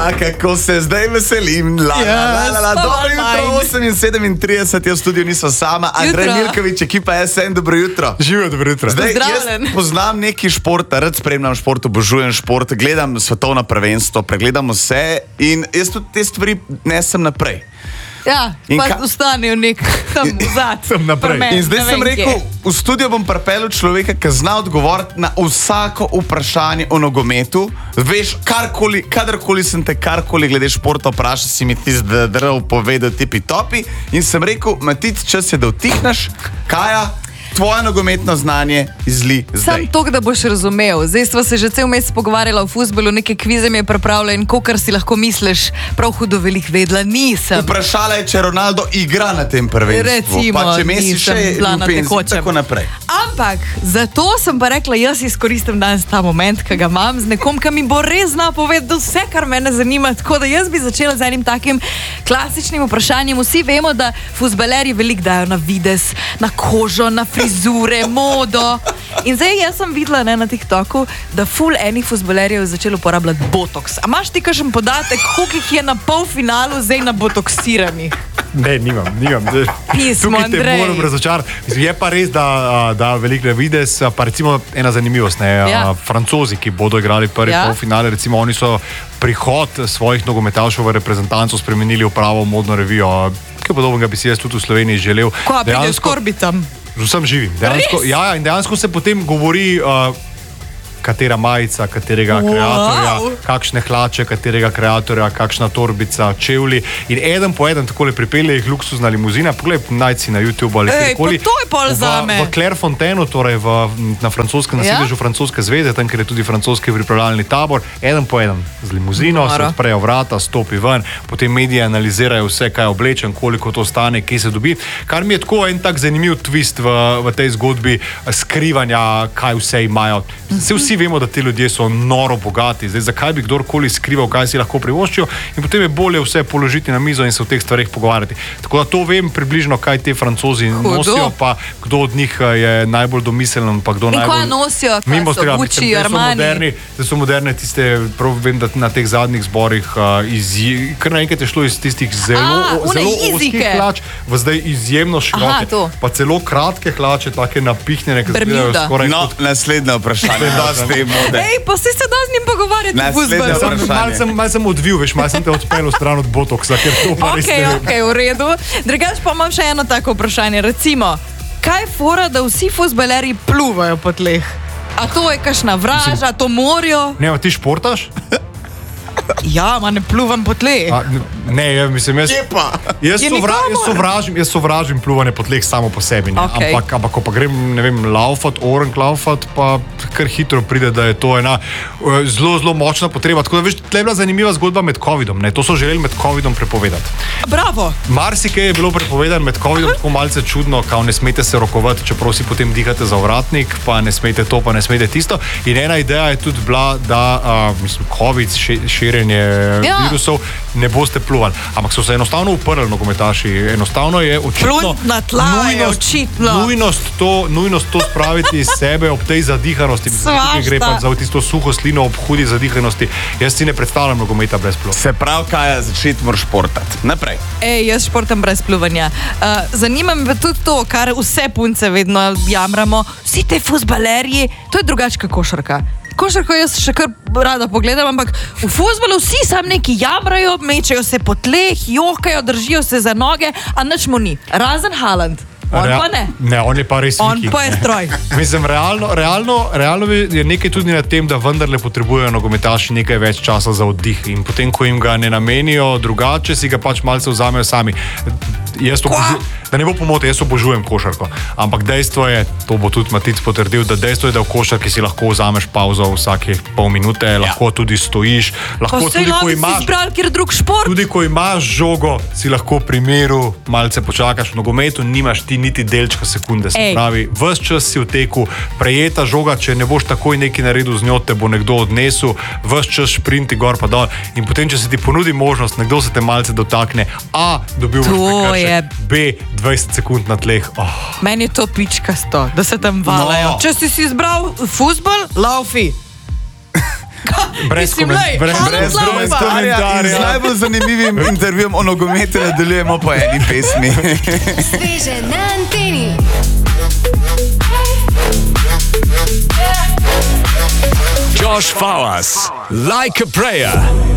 kako se zdaj veselim. Dobro jutro, 8:37, jaz v studiu nisem sama. Andrej Milković, ekipa SN, dobro jutro. Živijo, dobro jutro. Zdaj, jaz poznam neki šport, rad spremljam šport, obožujem šport, gledam svetovno prvenstvo, pregledam vse in jaz tudi te stvari nesem naprej. Ja, pa ustanejo nek tam vzad. Sem naprej. In zdaj sem rekel, v studio bom pripeljal človeka, ki zna odgovoriti na vsako vprašanje o nogometu. Veš, kadarkoli sem te karkoli glede športa vprašal, si mi ti zdaj povedal tipi topi. In sem rekel, Matic, čas je, da utihneš. Kaja, tvoje nogometno znanje izli zdaj. Sam to, da boš razumel. Zdaj sva se že cel mesec pogovarjala o fuzbolu, neke kvize mi je pripravila in kokar si lahko misliš, prav hudo velik vedela, nisem. Vprašala je, če Ronaldo igra na tem prvenstvu. Recimo, pa če Messi še je v penziji, tako naprej. Ampak, zato sem pa rekla, jaz izkoristim danes ta moment, ki ga imam z nekom, ki mi bo res zna povedati vse, kar mene zanima. Tako da jaz bi začela z enim takim klasičnim vprašanjem. Vsi vemo, da fuzbalerji veliko dajo na videz, na kožo, na frizure, modo. In zdaj jaz sem videla na TikToku, da ful enih fuzbalerjev je začelo uporabljati botoks. A imaš ti kakšen podatek, koliko jih je na polfinalu zdaj na botoksiranih? Ne, nimam. Pismo, Tukaj te Andrej. moram razočarati. Je pa res, da veliko na videz, pa recimo ena zanimivost, Francozi, ki bodo igrali prvi polfinale, recimo oni so prihod svojih nogometašov v reprezentanco spremenili v pravo modno revijo. Kaj podobnega bi si jaz tudi v Sloveniji želel. Ko pride s korbitam? Z vsem živim. In dejansko se potem govori, katera majica, katerega kreatorja, kakšne hlače, katerega kreatorja, kakšna torbica, čevlji. In eden po eden takole pripelje jih luksuzna limuzina. Poglej, najci na YouTube ali kjerkoli. Pa to je pol zame. V Clairefontaineu, torej na francoskem naselju francoske zveze, tam, kjer je tudi francoski pripravljalni tabor, eden po eden z limuzino, se odprejo vrata, stopi ven, potem mediji analizirajo vse, kaj je oblečen, koliko to stane, kje se dobi. Kar mi je tako en tak zanimiv twist v tej zgodbi skrivanja, kaj vse imajo. Vsi vemo, da ti ljudje so noro bogati. Zdaj, zakaj bi kdorkoli skrival, kaj si lahko privoščijo, in potem je bolje vse položiti na mizo in se o teh stvarih pogovarjati. Tako da to vem približno, kaj te Francozi nosijo, pa kdo od njih je najbolj domiselen, pa kdo najbolj... In kaj nosijo, kaj so Gucci, Armani? Zdaj so moderne tiste, prav vem, da na teh zadnjih zborih kar naenkrat je šlo iz tistih zelo ozkih hlač v zdaj izjemno široke. Pa celo kratke hlače, take napihnjene, ki izgledajo skoraj... No, naslednje vprašanje. Ej, pa si se da z njim pogovarjati v fuzbalu. Mal sem odvil, veš, mal sem te odpeljal stran od botoksa, ker to pa res ne vem. Ok, v redu. Drugač pa imam še eno tako vprašanje. Recimo, kaj je fora, da vsi fuzbalerji pluvajo po tleh? A to je kakšna vraža, to morijo? Ne, a ti športaš? Ja, ma ne pluvam po tleh. Ne, mislim, jaz sovražim pluvanje po tleh samo po sebi. Ampak, ko pa grem, ne vem, laufat, pa kar hitro pride, da je to ena zelo močna potreba. Tako da, veš, tle je bila zanimiva zgodba med covidom. To so želeli med covidom prepovedati. Bravo! Marsikaj je bilo prepovedano med covidom, tako malce čudno, kao ne smete se rokovati, čeprav si potem dihate za ovratnik, pa ne smete to, pa ne smete tisto. In ena ideja je tudi bila, da covid, širjenje virusov, ne boste pluvali. Ampak so se enostavno uprli nogometaši. Enostavno je očitno nujnost to spraviti iz sebe ob tej zadihanosti. Tukaj gre pa za tisto suho slino ob hudi zadihanosti. Jaz si ne predstavljam nogometa brez pluvanja. Se pravi, kaj začeti moraš športati. Naprej. Jaz športam brez pluvanja. Zanima me tudi to, kar vse punce vedno jamramo. Vsi te fuzbalerji, to je drugačka košarka. Košarko jaz še kar rada pogledam, ampak v fuzbalu vsi sam neki jamrajo, mečejo se po tleh, jokajo, držijo se za noge, a nič mu ni. Razen Haaland. On pa ne. Ne, on je pa res viking. On pa je stroj. Mislim, realno je nekaj tudi na tem, da vendarle potrebujejo nogometaši nekaj več časa za oddih in potem, ko jim ga ne namenijo drugače, si ga pač malce vzamejo sami. Da ne bo pomote, jaz obožujem košarko, ampak dejstvo je, to bo tudi Matic potrdil, da dejstvo je, da v košarki si lahko vzameš pauzo vsake pol minute, lahko tudi stojiš, lahko tudi ko imaš žogo, si lahko pri miru malce počakaš. V nogometu nimaš ti niti delčka sekunde, se pravi, ves čas si v teku, prejeta žoga, če ne boš takoj nekaj naredil z njo, te bo nekdo odnesel, ves čas šprinti gor pa dol in potem, če se ti ponudi možnost, nekdo se te malce dotakne, dobil boš prekršek, B, 20 sekund na tleh. Meni je to pičkasto, da se tam valajo. Če si izbral fuzbol, laufi. Brez Mislim, lej, brez komentarja. In z najbolj zanimivim intervjujem o nogometu nadaljujemo po eni pesmi. Sveže na anteni. Josh Fowers, Like a Prayer.